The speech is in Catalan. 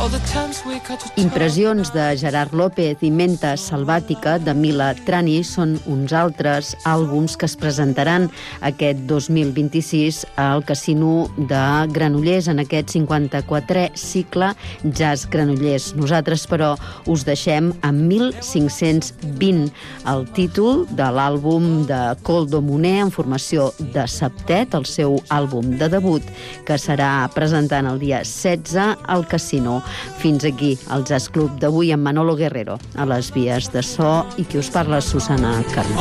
Impressions de Gerard López i Menta Salvàtica de Mila Trani són uns altres àlbums que es presentaran aquest 2026 al Casino de Granollers en aquest 54è cicle Jazz Granollers. Nosaltres, però, us deixem amb 1520, el títol de l'àlbum de Koldo Moner en formació de septet, el seu àlbum de debut, que serà presentant el dia 16 al Casino. Fins aquí el Jazz Club d'avui amb Manolo Guerrero a les vies de so i qui us parla, Susana Carmona.